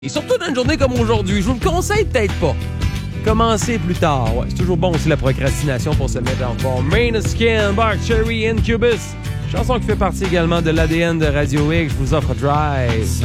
Et surtout dans une journée comme aujourd'hui, je vous le conseille peut-être pas. Commencez plus tard. Ouais, c'est toujours bon aussi la procrastination pour se mettre en forme. Maneskin, Bark Cherry, Incubus. Chanson qui fait partie également de l'ADN de Radio X. Je vous offre Drive.